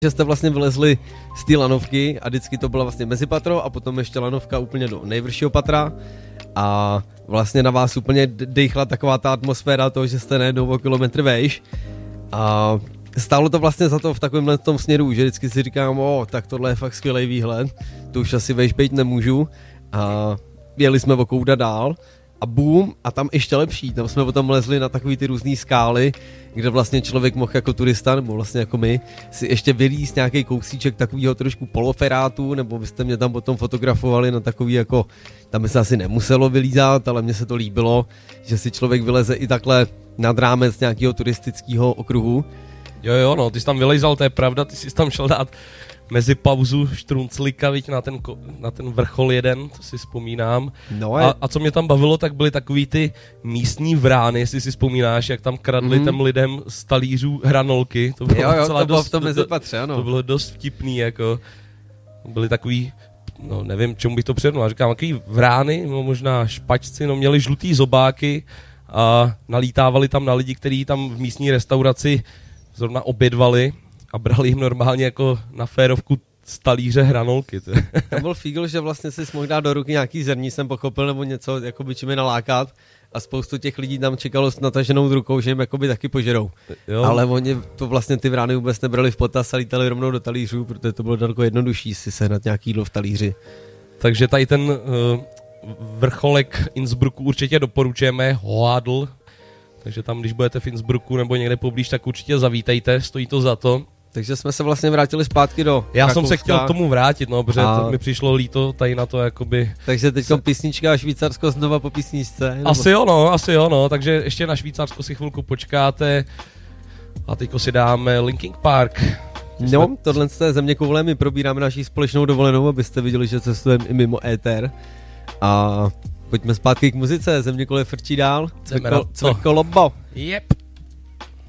Že jste vlastně vylezli z té lanovky a vždycky to byla vlastně mezipatro a potom ještě lanovka úplně do nejvršího patra a vlastně na vás úplně dejchla taková ta atmosféra toho, že jste najednou o kilometr vejš a stálo to vlastně za to v takovémhle tom směru, že vždycky si říkám, tak tohle je fakt skvělý výhled, to už asi vejš být nemůžu a jeli jsme o kouda dál a boom, a tam ještě lepší, tam jsme potom lezli na takový ty různý skály, kde vlastně člověk mohl jako turista, nebo vlastně jako my, si ještě vylíst nějaký kousíček takového trošku poloferátu, nebo byste mě tam potom fotografovali na takový jako, tam by se asi nemuselo vylízat, ale mně se to líbilo, že si člověk vyleze i takhle nad rámec nějakého turistického okruhu. Jo, no, ty jsi tam vylejzal, to je pravda, ty jsi tam šel dát mezi pauzu Štrunclika, viď, na ten vrchol jeden, to si vzpomínám. No a co mě tam bavilo, tak byly takový ty místní vrány, jestli si vzpomínáš, jak tam kradli těm lidem z talířů hranolky. To bylo to bylo v tom mezipatře, ano. To bylo dost vtipný, jako. Byly takový, no nevím, čemu bych to přednul, říkám, takový vrány, no možná špačci, no měli žlutý zobáky a nalítávali tam na lidi, kteří tam v místní restauraci zrovna obědvali a brali jim normálně jako na férovku z talíře hranolky. Tam byl fígl, že vlastně si mohl dát do ruky nějaký zrní, jsem pochopil, nebo něco, jakoby čím je nalákat a spoustu těch lidí tam čekalo s nataženou rukou, že jim jakoby taky požerou. Jo. Ale oni to vlastně ty vrány vůbec nebrali v potaz a lítali rovnou do talířů, protože to bylo daleko jednodušší si sehnat nějaký jídlo v talíři. Takže tady ten vrcholek Innsbrucku určitě doporučujeme, Hoadl. Takže tam, když budete v Innsbrucku nebo někde poblíž, tak určitě zavítejte, stojí to za to. Takže jsme se vlastně vrátili zpátky do Já jsem se chtěl k tomu vrátit, no, protože mi přišlo líto tady na to, jakoby... Takže teď písnička a Švýcarsko znova po písničce? Nebo... Asi jo, no, takže ještě na Švýcarsko si chvilku počkáte a teďko si dáme Linkin Park. No, tohle je Zeměkoule, my probíráme naši společnou dovolenou, abyste viděli, že cestujeme i mimo éter. A pojďme zpátky k muzice, Zeměkoule frčí dál, Cvrkolobo. Yep.